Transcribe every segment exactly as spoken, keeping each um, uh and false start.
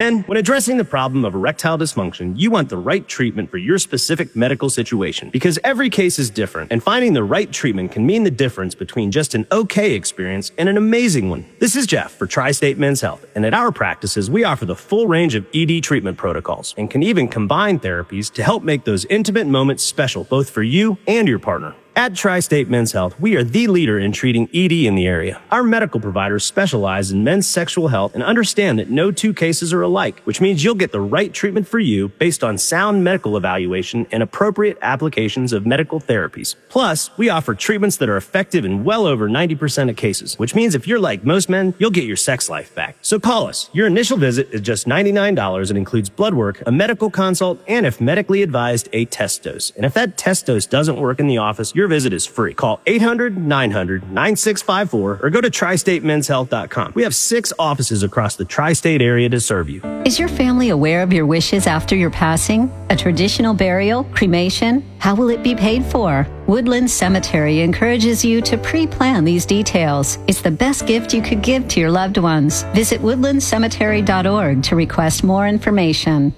And when addressing the problem of erectile dysfunction, you want the right treatment for your specific medical situation, because every case is different, and finding the right treatment can mean the difference between just an okay experience and an amazing one. This is Jeff for Tri-State Men's Health, and at our practices, we offer the full range of E D treatment protocols and can even combine therapies to help make those intimate moments special both for you and your partner. At Tri-State Men's Health, we are the leader in treating E D in the area. Our medical providers specialize in men's sexual health and understand that no two cases are alike, which means you'll get the right treatment for you based on sound medical evaluation and appropriate applications of medical therapies. Plus, we offer treatments that are effective in well over ninety percent of cases, which means if you're like most men, you'll get your sex life back. So call us. Your initial visit is just ninety-nine dollars and includes blood work, a medical consult, and if medically advised, a test dose. And if that test dose doesn't work in the office, your visit is free. Call eight hundred, nine hundred, nine six five four or go to tri state men's health dot com. We have six offices across the tri-state area to serve you. Is your family aware of your wishes after your passing? A traditional burial? Cremation? How will it be paid for? Woodland Cemetery encourages you to pre-plan these details. It's the best gift you could give to your loved ones. Visit woodland cemetery dot org to request more information.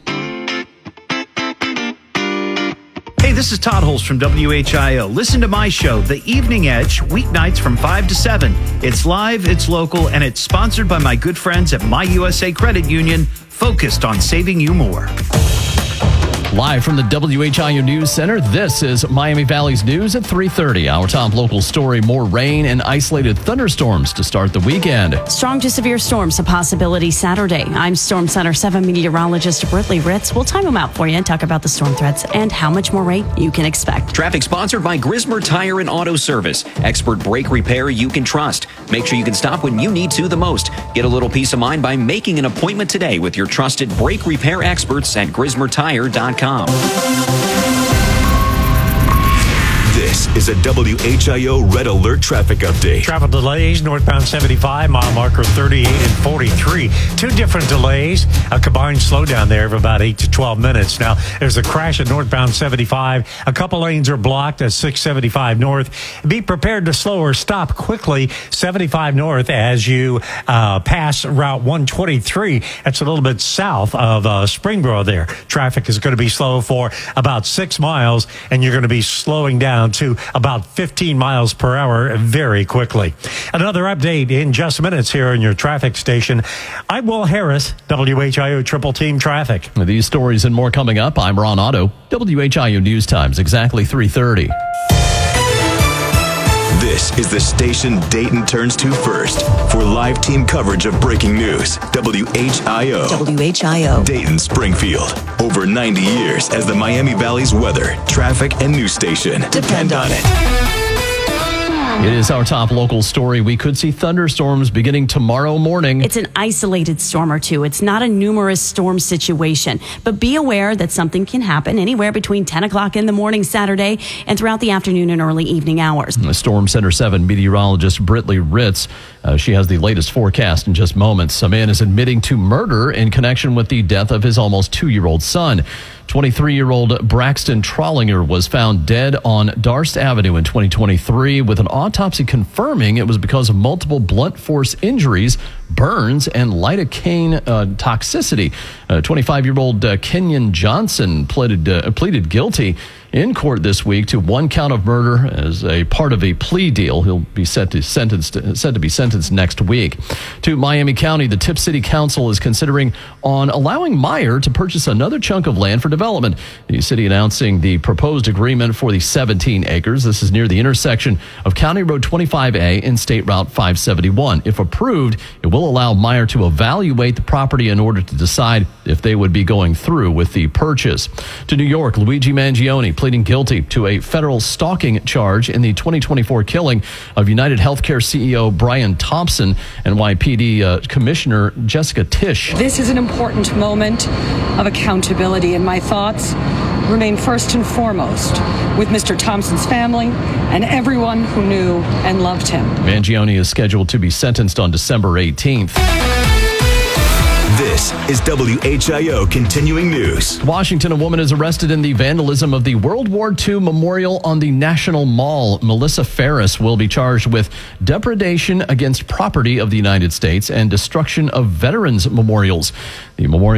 Hey, this is Todd Holst from W H I O. Listen to my show, The Evening Edge, weeknights from five to seven. It's live, it's local, and it's sponsored by my good friends at My U S A Credit Union, focused on saving you more. Live from the W H I O News Center, this is Miami Valley's News at three thirty. Our top local story, more rain and isolated thunderstorms to start the weekend. Strong to severe storms, a possibility Saturday. I'm Storm Center seven meteorologist Britley Ritz. We'll time them out for you and talk about the storm threats and how much more rain you can expect. Traffic sponsored by Grismer Tire and Auto Service. Expert brake repair you can trust. Make sure you can stop when you need to the most. Get a little peace of mind by making an appointment today with your trusted brake repair experts at grismer tire dot com. This is a W H I O Red Alert traffic update. Travel delays, northbound seventy-five, mile marker thirty-eight and forty-three. Two different delays, a combined slowdown there of about eight to twelve minutes. Now, there's a crash at northbound seventy-five. A couple lanes are blocked at six seventy-five north. Be prepared to slow or stop quickly seventy-five north as you uh, pass Route one twenty-three. That's a little bit south of uh, Springboro there. Traffic is going to be slow for about six miles, and you're going to be slowing down to about fifteen miles per hour very quickly. Another update in just minutes here in your traffic station. I'm Will Harris, W H I O Triple Team Traffic. These stories and more coming up. I'm Ron Otto, W H I O News Times, exactly three thirty. This is the station Dayton turns to first for live team coverage of breaking news. W H I O. W H I O. Dayton, Springfield. Over ninety years as the Miami Valley's weather, traffic, and news station. Depend on it. It is our top local story. We could see thunderstorms beginning tomorrow morning. It's an isolated storm or two. It's not a numerous storm situation. But be aware that something can happen anywhere between ten o'clock in the morning Saturday and throughout the afternoon and early evening hours. Storm Center seven meteorologist Britley Ritz. Uh, she has the latest forecast in just moments. A man is admitting to murder in connection with the death of his almost two-year-old son. twenty-three-year-old Braxton Trollinger was found dead on Darst Avenue in twenty twenty-three with an autopsy confirming it was because of multiple blunt force injuries, burns, and lidocaine uh, toxicity. Uh, twenty-five-year-old uh, Kenyon Johnson pleaded, uh, pleaded guilty in court this week to one count of murder as a part of a plea deal. He'll be set to sentenced set to be sentenced next week. To Miami County, the Tip City Council is considering on allowing Meijer to purchase another chunk of land for development. The city announcing the proposed agreement for the seventeen acres. This is near the intersection of County Road twenty-five A and State Route five seventy-one. If approved, it will allow Meijer to evaluate the property in order to decide if they would be going through with the purchase. To New York, Luigi Mangione pleading guilty to a federal stalking charge in the twenty twenty-four killing of United Healthcare C E O Brian Thompson. N Y P D uh, Commissioner Jessica Tisch. This is an important moment of accountability, and my thoughts remain first and foremost with Mister Thompson's family and everyone who knew and loved him. Mangione is scheduled to be sentenced on December eighteenth. This is W H I O Continuing News. Washington, a woman is arrested in the vandalism of the World War Two memorial on the National Mall. Melissa Ferris will be charged with depredation against property of the United States and destruction of veterans memorials. The memorial